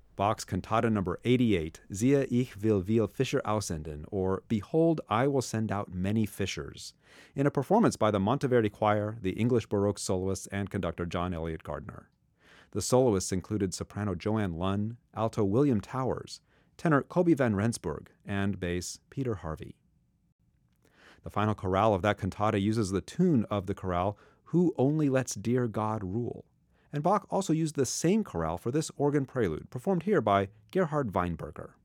Bach's Cantata number 88, Siehe, ich will viel Fischer aussenden, or Behold, I will send out many fishers, in a performance by the Monteverdi Choir, the English Baroque soloists, and conductor John Eliot Gardner. The soloists included soprano Joanne Lunn, alto William Towers, tenor Kobe van Rensburg, and bass Peter Harvey. The final chorale of that cantata uses the tune of the chorale, Who Only Lets Dear God Rule. And Bach also used the same chorale for this organ prelude, performed here by Gerhard Weinberger.